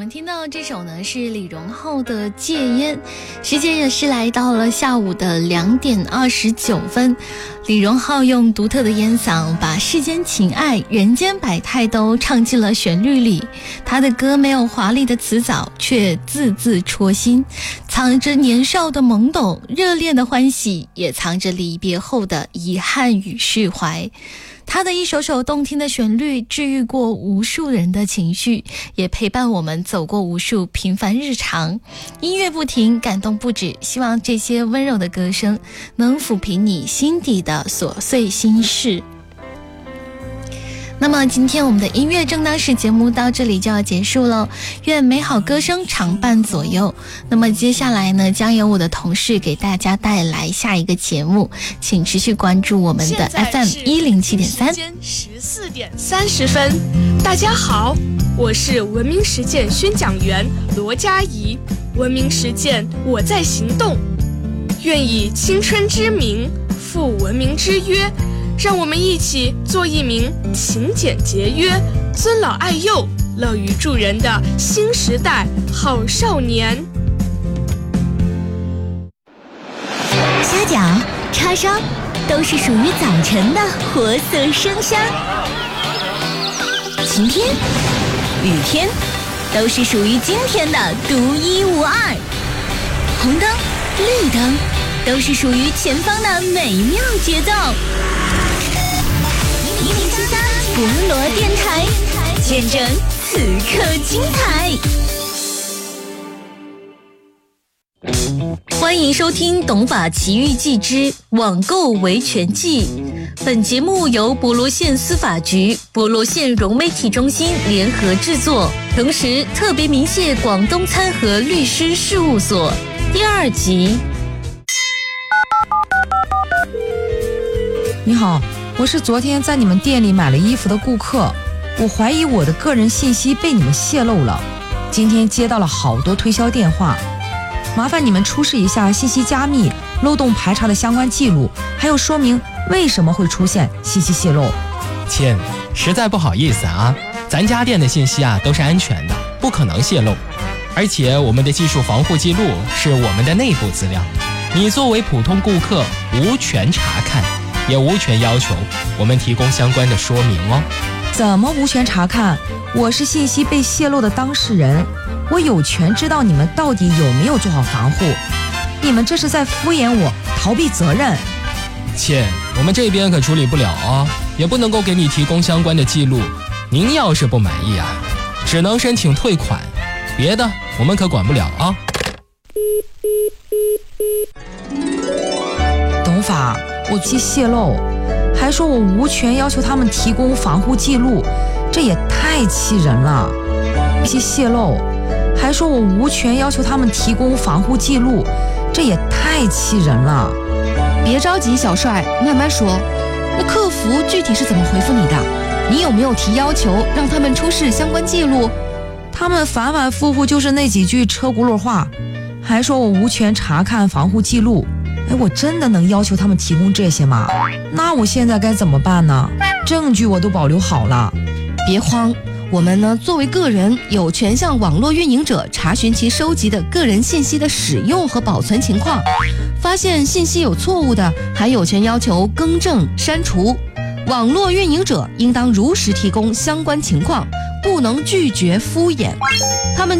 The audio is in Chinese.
们听到这首呢是李荣浩的《戒烟》，时间也是来到了下午的2点29分。李荣浩用独特的烟嗓，把世间情爱、人间百态都唱进了旋律里。他的歌没有华丽的词藻，却字字戳心，藏着年少的懵懂、热烈的欢喜，也藏着离别后的遗憾与释怀。他的一首首动听的旋律治愈过无数人的情绪，也陪伴我们走过无数平凡日常。音乐不停，感动不止，希望这些温柔的歌声能抚平你心底的琐碎心事。那么今天我们的音乐正当时节目到这里就要结束了，愿美好歌声常伴左右。那么接下来呢，将由我的同事给大家带来下一个节目，请持续关注我们的 FM107.3。 14点30分，大家好，我是文明实践宣讲员罗佳怡。文明实践，我在行动，愿以青春之名负文明之约，让我们一起做一名勤俭节约、尊老爱幼、乐于助人的新时代好少年。 虾饺、叉烧都是属于早晨的活色生香，晴天、雨天都是属于今天的独一无二，红灯、绿灯都是属于前方的美妙节奏。107.3博罗电台，见证此刻精彩。欢迎收听《懂法奇遇记之网购维权记》。本节目由博罗县司法局、博罗县融媒体中心联合制作，同时特别鸣谢广东参和律师事务所。第2集。 你好，我是昨天在你们店里买了衣服的顾客，我怀疑我的个人信息被你们泄露了。今天接到了好多推销电话，麻烦你们出示一下信息加密、漏洞排查的相关记录，还有说明为什么会出现信息泄露。 亲，实在不好意思啊，咱家店的信息都是安全的，不可能泄露。而且我们的技术防护记录是我们的内部资料，你作为普通顾客无权查看，也无权要求我们提供相关的说明哦。 怎么无权查看？我是信息被泄露的当事人，我有权知道你们到底有没有做好防护。你们这是在敷衍我，逃避责任。 亲，我们这边可处理不了哦，也不能够给你提供相关的记录。您要是不满意只能申请退款，别的我们可管不了啊。 董法，我信息泄露，还说我无权要求他们提供防护记录，这也太气人了。信息泄露，还说我无权要求他们提供防护记录，这也太气人了。 别着急，小帅，慢慢说。那客服具体是怎么回复你的？你有没有提要求让他们出示相关记录？ 他们反反复复就是那几句车轱辘话，还说我无权查看防护记录。我真的能要求他们提供这些吗？那我现在该怎么办呢？证据我都保留好了。 别慌，我们呢作为个人有权向网络运营者查询其收集的个人信息的使用和保存情况，发现信息有错误的，还有权要求更正删除。网络运营者应当如实提供相关情况，不能拒绝敷衍。他们